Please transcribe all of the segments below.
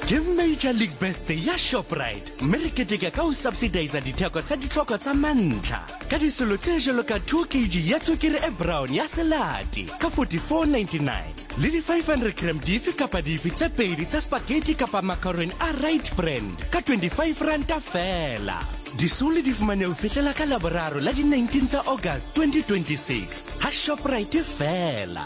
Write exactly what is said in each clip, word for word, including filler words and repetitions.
Ke Major League Birthday ya Shoprite. Mme re keteka ka ho subsidize ditheko tsa ditlhoko tsa mantlha. Ka disolo tse jalo ka two kilograms ya tswekere e brown ya selati ka forty-four ninety-nine. Le di five hundred gram dife kapa dife tse pedi tsa spaghetti kapa macaroni a right brand ka twenty-five ranta fela. Disole di fumane ho fihlela ka laboraro la di nineteen tsa August twenty twenty-six. Ha Shoprite fela.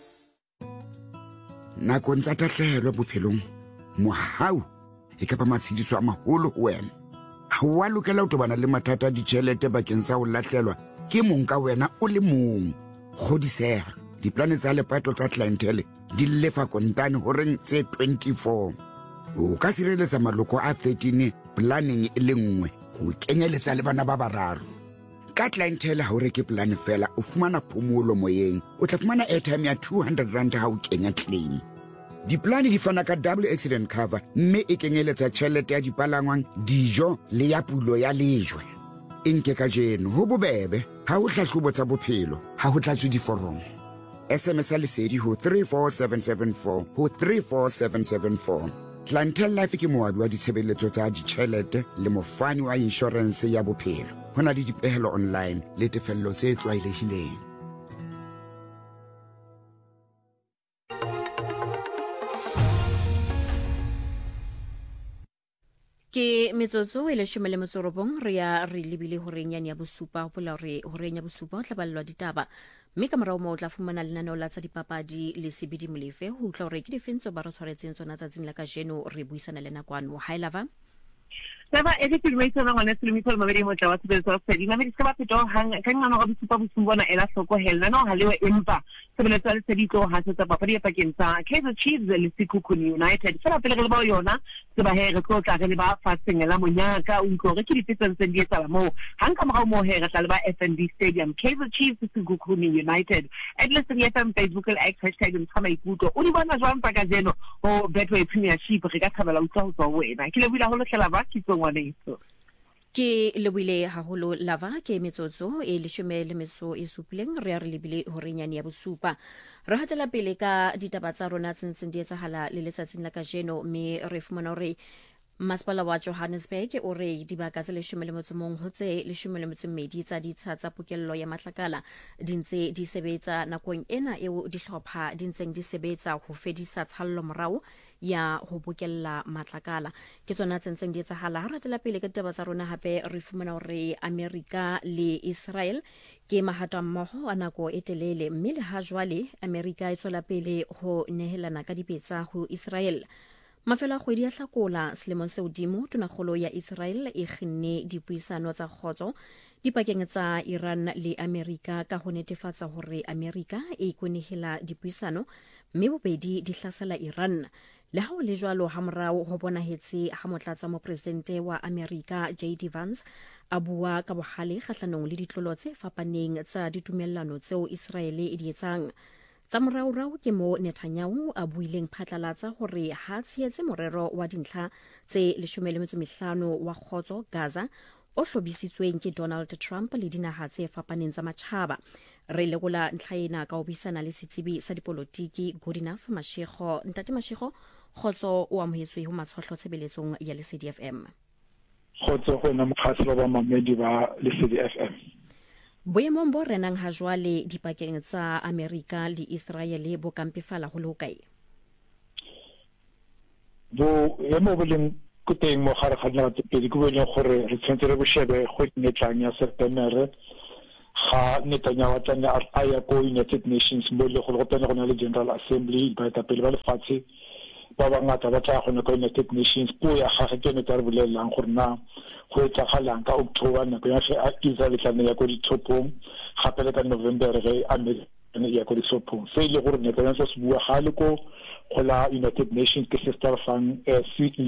Nakong tsa tahlehelo bophelong mohau e ka ba matshidiso a maholo ho wena. Ha wa lokela ho tobana le mathata a ditjhelete bakeng sa ho lahlelwa ke mong ka wena o le mong. Kgodiseha diplane tsa lepato tsa clientele di lefa kontane ho reng tse twenty-four. O ka sireletsa maloko a thirteen planning e le nngwe ho kenyeletsa le bana ba bararo. Ka clientele ha o reke plan fela o fumana phomolo moyeng, o tla fumana airtime ya two hundred rand ha o kenya claim. Diplane di fana ka double accident cover mme e kenyeletsa tjhelete ya dipalangwang, dijo le ya pulo ya lejwe. Inke ka jeno ho bobebe ha o hlahlobo tsa bophelo ha ho tlatswe diforomo. S M S a lesedi ho three four seven seven four ho three four seven seven four. Clientele Life ke moabi wa ditshebeletso tsa ditjhelete le mofani wa insurance ya bophelo. Hona le dipehelo online le tefello tse tlwaelehileng. Ke metsotso e le shome le motsorobong re ya re lebile ho renyane ya bosupa ho pola re ho renya bosupa ho tlaballwa ditaba mme ka morao mo o tla fumana lenaneo la tsa dipapadi le sebedi molefe ho tla re ke difentso ba re tshwaretseng tsona tsatsing la kajeno re buisana le nakwano hi lava Saba edi filmate na ngwana filmate mo mabedi mo tla wa tshebetso wa fedi na me ska ba fetoha hang ka ngwana go bosupa bosubona ela hloko hella no ha lewe empa sebeletso le seditlo ha se tsa papadi ya pakeng tsa Kaizer Chiefs le Sekhukhune United fela pele re ba yona se ba he re tlo tla re le ba fasting la monyaka o ntlo re ke dipetso tse di etsa mo hang ka morao mo he re tla le ba F N B Stadium Kaizer Chiefs le Sekhukhune United at least the F M Facebook le hashtag mthama ikuto o di bona jwang pa ka jeno o Betway Premiership re ka thabela utsa ho tswa wena ke le buila ho hlala ba ki tsong Ke lebile haholo lava ke metsotso e leshome le meso e supileng re re lebile ho renyane ya bosupa re hatela pele ka ditaba tsa rona tsentseng di etsahala le letsatsing la kajeno mme re fumana hore Masepala wa Johannesburg o re dibaka tse leshome le motso mong ho tse leshome le motso mmedi tsa ditsha tsa pokello ya matlakala di ntse di sebetsa nakong ena eo dihlopha di ntseng di sebetsa ho fedisa tshallo morao ya ho bokella matlakala ke tsona tsentseng di etsahala ha ratela pele ka ditaba tsa rona hape re fumana hore America le Israel ke mahato mmoho a nako e telele mme le ha jwale America e tswela pele ho nehelana ka dipetsa ho Israel. Mafela kgwedi ya Hlakola selemong se hodimo tonakgolo ya Israel e kginne dipuisano tsa khotso dipakeng tsa Iran le America ka ho netefatsa hore America e konehela dipuisano mme bobedi di hlasela Iran. Le ha o le jwalo ha morao ho bonahetse ha motlatsa mo presidente wa America J D Vance a bua ka bohale kgahlanong le ditlolo tse fapaneng tsa ditumellano tseo Israel e di etsang. Tsa moraorao ke mo Netanyahu a buileng phatlalatsa hore ha tshehetse morero wa dintlha tse leshome le metso mehlano wa khotso Gaza o hlobisitsweng ke Donald Trump le dinaha tse fapaneng tsa matjhaba. Re lekola ntlha ena ka ho buisana le setsebi sa dipolotiki Goodenough Mashego. Ntate Mashego, khotso o amohetswe ho matshwahlo tshebeletsong ya Lesedi F M. Khotso go nna mokhatselo ba mamedi ba Lesedi F M. Boemong bo renang ha jwale dipakeng tsa America le Israel bo kampefala ho lokae. Bo emo boleng go teng mo gare ga dinaga tse pedi go bone gore re tshwanetse re boshebe go netlang ya September ga Netanyahu tsana a ya ko United Nations mo le go go tsena go na le General Assembly ba ta pele ba lefatshe ba bangata ba tla go na ko United Nations po ya gagwe ke ne tsa re bolelang gore na go etsa galang ka October na ya se a Israel tsana ya ko dithopong gape le ka November re America ya ko dithopong se ile gore Netanyahu se bua ga le ko go la United Nations ke sister fan